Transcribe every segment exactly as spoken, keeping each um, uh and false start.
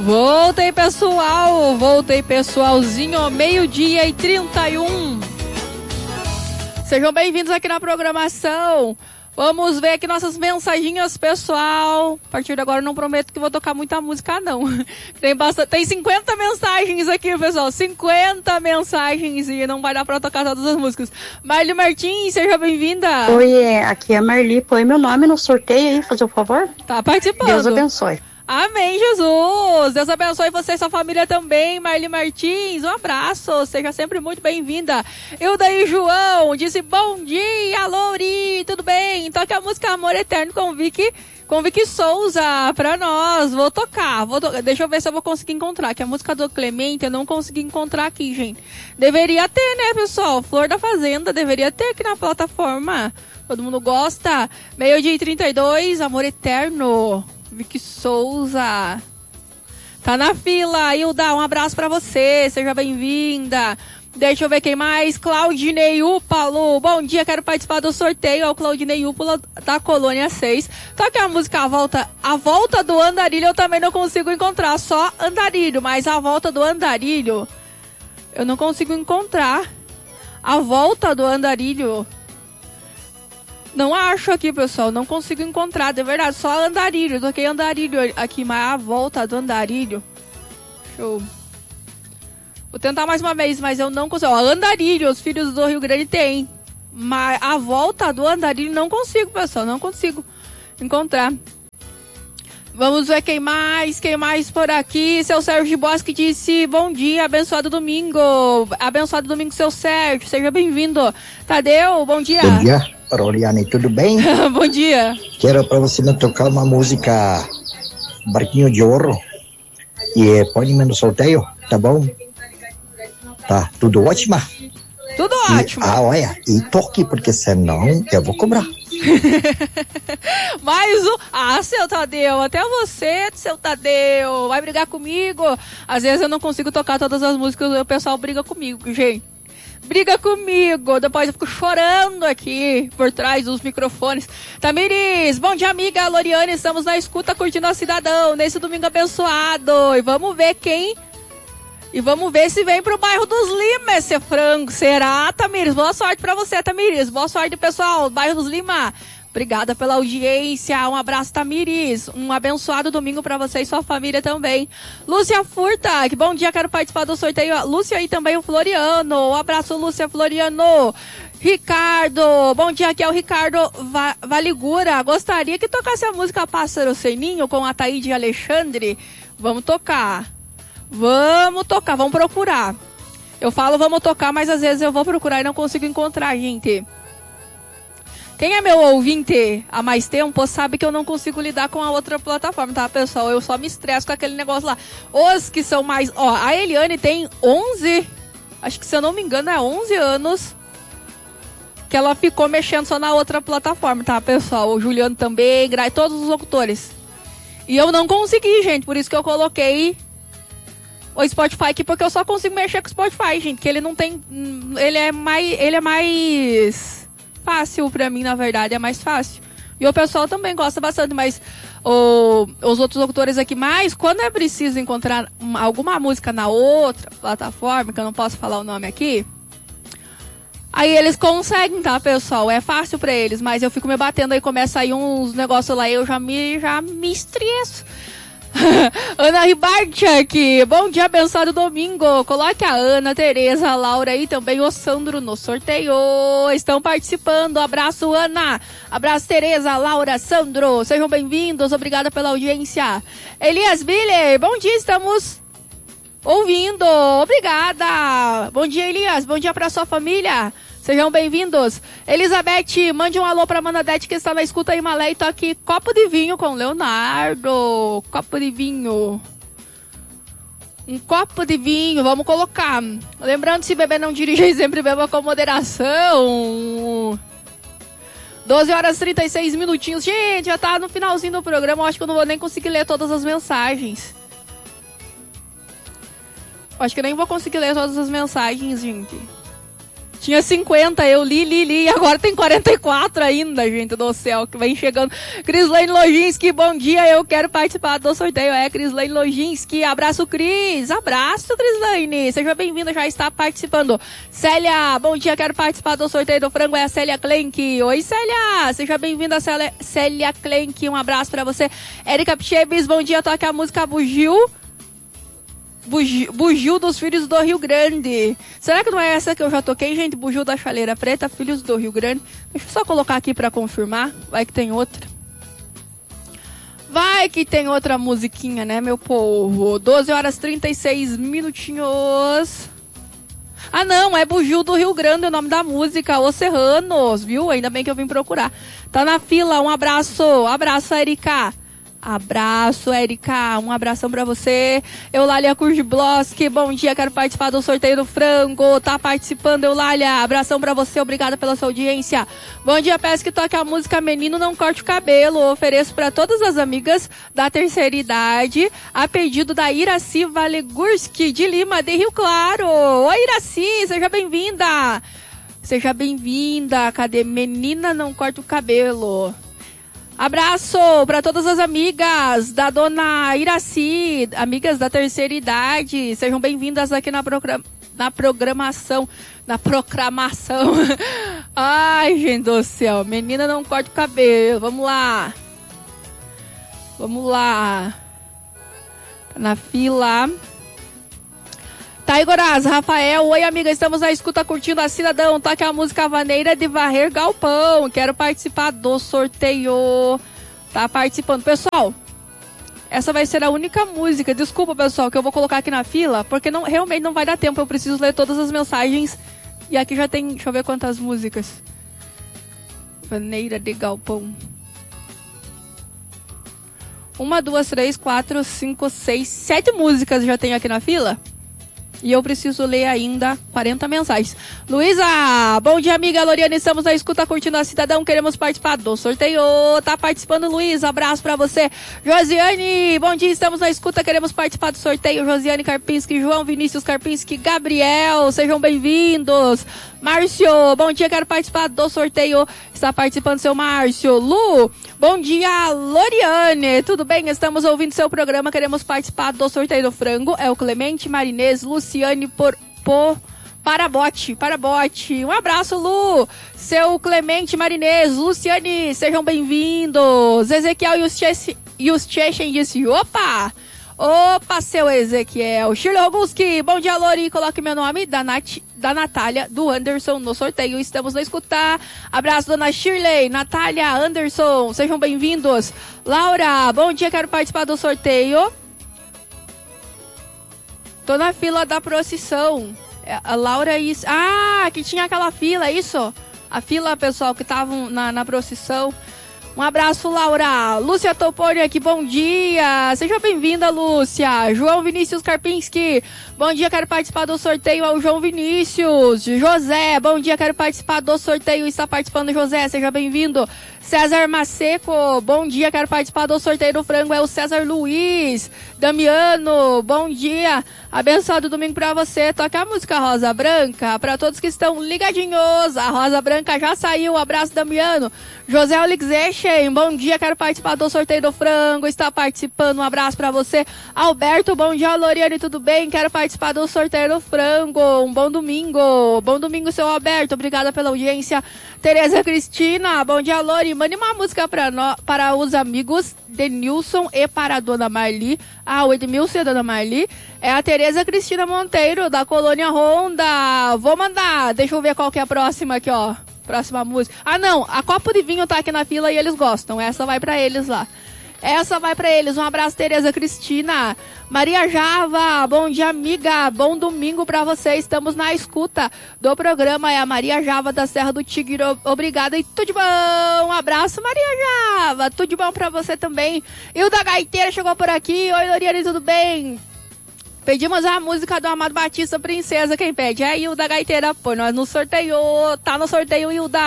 Voltei, pessoal, voltei, pessoalzinho, meio-dia e trinta e um. Sejam bem-vindos aqui na programação. Vamos ver aqui nossas mensaginhas, pessoal. A partir de agora eu não prometo que vou tocar muita música, não. Tem, bastante, tem cinquenta mensagens aqui, pessoal. cinquenta mensagens e não vai dar pra tocar todas as músicas. Marli Martins, seja bem-vinda. Oi, aqui é a Marli. Põe meu nome no sorteio aí, fazer um favor. Tá participando. Deus abençoe. Amém, Jesus. Deus abençoe você e sua família também. Marli Martins, um abraço. Seja sempre muito bem-vinda. Hilda e João disse bom dia, Louri. Tudo bem? Toque a música Amor Eterno com Vicky, com Vicky Souza pra nós. Vou tocar. Vou to... Deixa eu ver se eu vou conseguir encontrar. Que a música do Clemente eu não consegui encontrar aqui, gente. Deveria ter, né, pessoal? Flor da Fazenda deveria ter aqui na plataforma. Todo mundo gosta. Meio-dia e trinta e dois, Amor Eterno. Vicky Souza. Tá na fila. Hilda, um abraço pra você. Seja bem-vinda. Deixa eu ver quem mais. Claudinei Upalo. Bom dia, quero participar do sorteio. É o Claudinei Upalo da Colônia seis. Toque a música A Volta. A Volta do Andarilho eu também não consigo encontrar. Só Andarilho. Mas A Volta do Andarilho eu não consigo encontrar. A Volta do Andarilho. Não acho aqui, pessoal. Não consigo encontrar. De verdade, só Andarilho. Eu toquei Andarilho aqui, mas A Volta do Andarilho. Show. Vou tentar mais uma vez, mas eu não consigo. Ó, Andarilho, os filhos do Rio Grande tem. Mas A Volta do Andarilho não consigo, pessoal. Não consigo encontrar. Vamos ver quem mais, quem mais por aqui. Seu Sérgio Bosque disse, bom dia, abençoado domingo. Abençoado domingo, seu Sérgio, seja bem-vindo. Tadeu, bom dia. Bom dia, Roliane, tudo bem? Bom dia. Quero para você me tocar uma música Barquinho de Ouro. E pode ir no sorteio, tá bom? Tá, tudo ótimo? Tudo e, ótimo. Ah, olha, e toque, porque senão eu vou cobrar. Mais um. Ah, seu Tadeu, até você, seu Tadeu, vai brigar comigo. Às vezes eu não consigo tocar todas as músicas, o pessoal briga comigo, gente. Briga comigo, depois eu fico chorando aqui por trás dos microfones. Tamiris, bom dia, amiga Loriane, estamos na escuta curtindo a Cidadão nesse domingo abençoado. E vamos ver quem... E vamos ver se vem pro bairro dos Lima esse frango. Será, Tamiris? Boa sorte pra você, Tamiris. Boa sorte, pessoal. Bairro dos Lima. Obrigada pela audiência. Um abraço, Tamiris. Um abençoado domingo pra você e sua família também. Lúcia Furta, que bom dia, quero participar do sorteio. Lúcia e também o Floriano. Um abraço, Lúcia, Floriano. Ricardo, bom dia, aqui é o Ricardo Va- Valigura. Gostaria que tocasse a música Pássaro Sem Ninho com a Taíde Alexandre. Vamos tocar. Vamos tocar, vamos procurar. Eu falo vamos tocar, mas às vezes eu vou procurar e não consigo encontrar, gente. Quem é meu ouvinte há mais tempo sabe que eu não consigo lidar com a outra plataforma, tá, pessoal? Eu só me estresso com aquele negócio lá. Os que são mais... Ó, a Eliane tem onze... Acho que se eu não me engano é onze anos que ela ficou mexendo só na outra plataforma, tá, pessoal? O Juliano também, todos os locutores. E eu não consegui, gente, por isso que eu coloquei... o Spotify aqui, porque eu só consigo mexer com o Spotify, gente, que ele não tem, ele é mais, ele é mais fácil pra mim, na verdade, é mais fácil. E o pessoal também gosta bastante, mas o, os outros locutores aqui, mais quando é preciso encontrar uma, alguma música na outra plataforma, que eu não posso falar o nome aqui, aí eles conseguem, tá, pessoal? É fácil pra eles, mas eu fico me batendo aí, começa aí uns negócios lá, eu já me, já me estresso. Ana Ribarte aqui, bom dia, abençoado domingo. Coloque a Ana, a Tereza, a Laura e também o Sandro no sorteio. Estão participando. Abraço, Ana. Abraço, Tereza, Laura, Sandro. Sejam bem-vindos. Obrigada pela audiência. Elias Biller, bom dia, estamos ouvindo. Obrigada. Bom dia, Elias. Bom dia para sua família. Sejam bem-vindos. Elizabeth, mande um alô pra Manadete que está na escuta aí, Malé, e toque Copo de Vinho com Leonardo. Copo de vinho. Um copo de vinho, vamos colocar. Lembrando, se beber não dirige, sempre beba com moderação. doze horas e trinta e seis minutinhos. Gente, já tá no finalzinho do programa, eu acho que eu não vou nem conseguir ler todas as mensagens. Eu acho que eu nem vou conseguir ler todas as mensagens, gente. Tinha cinquenta, eu li, li, li, e agora tem quarenta e quatro ainda, gente do céu, que vem chegando. Crislane Lojinski, bom dia, eu quero participar do sorteio. É, Crislane Lojinski, abraço, Cris. Abraço, Crislane. Seja bem-vinda, já está participando. Célia, bom dia, quero participar do sorteio do frango. É a Célia Klenk. Oi, Célia. Seja bem-vinda, Célia, Célia Klenk. Um abraço pra você. Érica Pichebis, bom dia, toca a música Bugio. Bugio, Bugio dos Filhos do Rio Grande. Será que não é essa que eu já toquei, gente? Bugio da Chaleira Preta, Filhos do Rio Grande. Deixa eu só colocar aqui pra confirmar. Vai que tem outra. Vai que tem outra musiquinha, né, meu povo? doze horas e trinta e seis minutinhos. Ah, não, é Bugio do Rio Grande, o nome da música. Os Serranos, viu? Ainda bem que eu vim procurar. Tá na fila, um abraço. Abraço, Erika. Abraço, Erika. Um abração pra você. Eulália Kurjbloski, bom dia, quero participar do sorteio do frango. Tá participando, Eulália. Abração pra você, obrigada pela sua audiência. Bom dia, peço que toque a música Menino Não Corte o Cabelo. Ofereço pra todas as amigas da terceira idade, a pedido da Iraci Valegurski, de Lima, de Rio Claro. Oi, Iraci, seja bem-vinda. Seja bem-vinda. Cadê? Menina Não Corte o Cabelo. Abraço para todas as amigas da dona Iraci, amigas da terceira idade. Sejam bem-vindas aqui na, program... na programação. Na proclamação. Ai, gente do céu. Menina não corta o cabelo. Vamos lá. Vamos lá. Tá na fila. Taigoraz, Rafael, oi amiga, estamos na escuta curtindo a Cidadão, toque a música Vaneira de Varrer Galpão, quero participar do sorteio, tá participando. Pessoal, essa vai ser a única música, desculpa pessoal, que eu vou colocar aqui na fila, porque não, realmente não vai dar tempo, eu preciso ler todas as mensagens, e aqui já tem, deixa eu ver quantas músicas. Vaneira de Galpão. Uma, duas, três, quatro, cinco, seis, sete músicas já tem aqui na fila. E eu preciso ler ainda quarenta mensagens. Luísa, bom dia amiga Loriane, estamos na escuta curtindo a Cidadão, queremos participar do sorteio. Tá participando, Luísa, abraço pra você. Josiane, bom dia, estamos na escuta, queremos participar do sorteio. Josiane Karpinski, João Vinícius Karpinski, Gabriel, sejam bem-vindos. Márcio, bom dia, quero participar do sorteio. Está participando seu Márcio. Lu, bom dia, Loriane, tudo bem? Estamos ouvindo seu programa, queremos participar do sorteio do frango. É o Clemente Marinês, Luciane por, por Parabote, Parabote. Um abraço, Lu. Seu Clemente Marinês, Luciane, sejam bem-vindos. Ezequiel e os Chechen disse, opa! Opa, seu Ezequiel. Shirley Roguski, bom dia, Lori. Coloque meu nome, da, Nath, da Natália, do Anderson, no sorteio. Estamos na escuta. Abraço, dona Shirley, Natália, Anderson. Sejam bem-vindos. Laura, bom dia, quero participar do sorteio. Tô na fila da procissão. A Laura isso. Ah, que tinha aquela fila, isso? A fila, pessoal, que estavam na, na procissão. Um abraço, Laura. Lúcia Toponi aqui, bom dia. Seja bem-vinda, Lúcia. João Vinícius Karpinski, bom dia, quero participar do sorteio. Ao João Vinícius. José, bom dia, quero participar do sorteio. Está participando, José, seja bem-vindo. César Maceco, bom dia, quero participar do sorteio do frango. É o César Luiz. Damiano, bom dia. Abençoado domingo pra você. Toca a música Rosa Branca. Para todos que estão ligadinhos. A Rosa Branca já saiu. Abraço, Damiano. José Olixechen, bom dia, quero participar do sorteio do frango. Está participando, um abraço pra você. Alberto, bom dia, Loriane, tudo bem? Quero participar do sorteio do frango. Um bom domingo. Bom domingo, seu Alberto. Obrigada pela audiência. Tereza Cristina, bom dia, Lori. Mande uma música pra no, para os amigos Denilson e para a dona Marli. Ah, o Edmilson e a dona Marli. É a Tereza Cristina Monteiro, da Colônia Honda. Vou mandar. Deixa eu ver qual que é a próxima aqui, ó. Próxima música. Ah, não. A Copo de Vinho tá aqui na fila e eles gostam. Essa vai pra eles lá. Essa vai pra eles. Um abraço, Tereza Cristina. Maria Java, bom dia, amiga. Bom domingo pra você. Estamos na escuta do programa. É a Maria Java da Serra do Tigre. Obrigada e tudo de bom. Um abraço, Maria Java. Tudo de bom pra você também. Hilda Gaiteira chegou por aqui. Oi, Loriane, tudo bem? Pedimos a música do Amado Batista, Princesa. Quem pede é Hilda Gaiteira. Pô, nós no sorteio. Tá no sorteio, Hilda.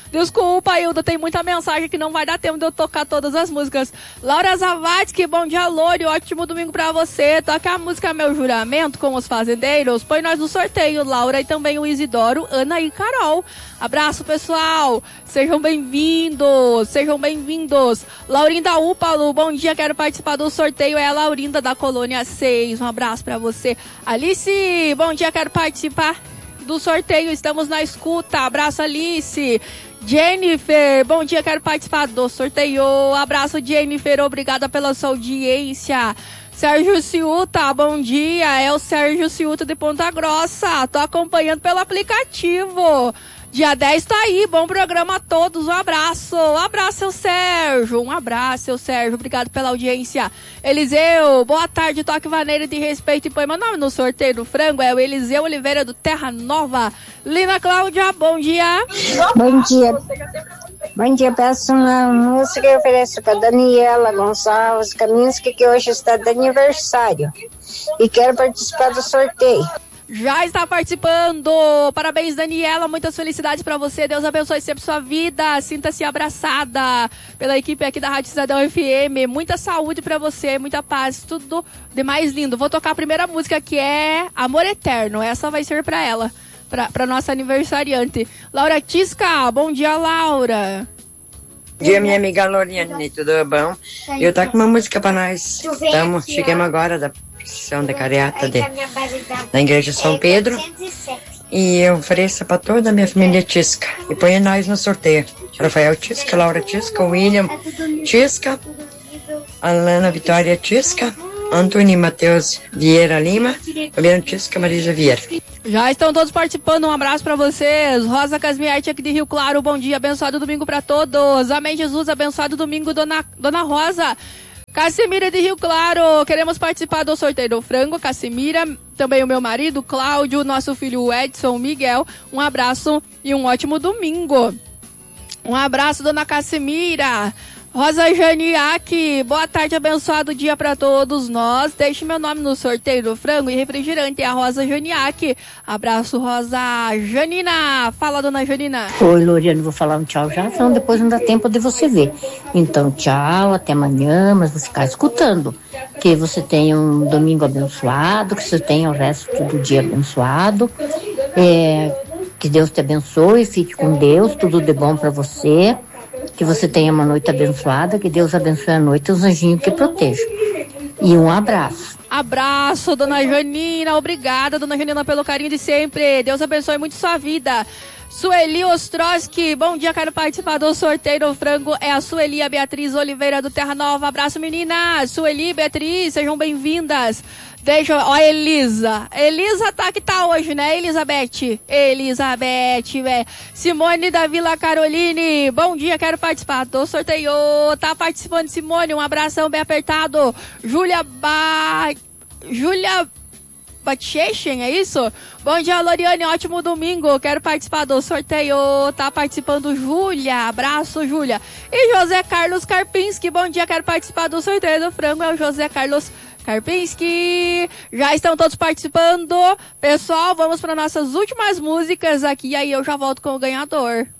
Desculpa, Hilda, tem muita mensagem que não vai dar tempo de eu tocar todas as músicas. Laura Zavadski, bom dia, Lore, ótimo domingo pra você. Toca a música Meu Juramento com os Fazendeiros. Põe nós no sorteio, Laura, e também o Isidoro, Ana e Carol. Abraço, pessoal. Sejam bem-vindos, sejam bem-vindos. Laurinda Úpalo, bom dia, quero participar do sorteio. É a Laurinda da Colônia seis. Um abraço pra você. Alice, bom dia, quero participar do sorteio. Estamos na escuta. Abraço, Alice. Jennifer, bom dia, quero participar do sorteio. Abraço, Jennifer, obrigada pela sua audiência. Sérgio Ciuta, bom dia, é o Sérgio Ciuta de Ponta Grossa, tô acompanhando pelo aplicativo. Dia dez tá aí, bom programa a todos, um abraço, um abraço, seu Sérgio, um abraço, seu Sérgio, obrigado pela audiência. Eliseu, boa tarde, toque vaneira de respeito e põe meu nome no sorteio do frango, é o Eliseu Oliveira do Terra Nova. Lina Cláudia, bom dia. Bom dia. Bom dia, peço uma música que eu ofereço para Daniela Gonçalves Kaminski, que hoje está de aniversário e quero participar do sorteio. Já está participando. Parabéns, Daniela. Muitas felicidades para você. Deus abençoe sempre sua vida. Sinta-se abraçada pela equipe aqui da Rádio Cidadão F M. Muita saúde para você, muita paz, tudo de mais lindo. Vou tocar a primeira música, que é Amor Eterno. Essa vai ser para ela, para nossa aniversariante. Laura Tisca, bom dia, Laura. Bom dia, minha amiga Loriane, tudo bom? Eu tô com uma música para nós. Estamos, chegamos agora da procissão da Careata de, da Igreja São Pedro. E eu ofereço para toda a minha família Tisca. E põe nós no sorteio. Rafael Tisca, Laura Tisca, William Tisca, Alana Vitória Tisca, Antônio Matheus Vieira Lima, Fabiano Tisca, Marisa Vieira. Já estão todos participando, um abraço pra vocês. Rosa Casmiarte aqui de Rio Claro, bom dia, abençoado domingo pra todos. Amém, Jesus, abençoado domingo, dona, dona Rosa. Cassimira de Rio Claro, queremos participar do sorteio do frango. Cassimira, também o meu marido, Cláudio, nosso filho Edson, Miguel. Um abraço e um ótimo domingo. Um abraço, dona Cassimira. Rosa Janiac, boa tarde, abençoado dia para todos nós. Deixe meu nome no sorteio do frango e refrigerante, é a Rosa Janiac. Abraço, Rosa Janina. Fala, dona Janina. Oi, Loriane, vou falar um tchau já, senão depois não dá tempo de você ver. Então, tchau, até amanhã, mas vou ficar escutando. Que você tenha um domingo abençoado, que você tenha o resto do dia abençoado. É, que Deus te abençoe, fique com Deus, tudo de bom para você. Que você tenha uma noite abençoada, que Deus abençoe a noite e os anjinhos que protejam. E um abraço. Abraço, dona Janina. Obrigada, dona Janina, pelo carinho de sempre. Deus abençoe muito sua vida. Sueli Ostroski, bom dia, quero participar do sorteio do frango. É a Sueli, a Beatriz Oliveira do Terra Nova. Abraço, meninas. Sueli, Beatriz, sejam bem-vindas. Deixa, ó, Elisa. Elisa tá que tá hoje, né, Elizabeth? Elizabeth, velho. Simone da Vila Caroline, bom dia, quero participar do sorteio. Tá participando, Simone, um abração bem apertado. Júlia Ba... Júlia Batchechen, é isso? Bom dia, Loriane, ótimo domingo, quero participar do sorteio. Tá participando, Júlia, abraço, Júlia. E José Carlos Karpinski, bom dia, quero participar do sorteio do frango. É o José Carlos Karpinski. Já estão todos participando. Pessoal, vamos para nossas últimas músicas aqui, aí eu já volto com o ganhador.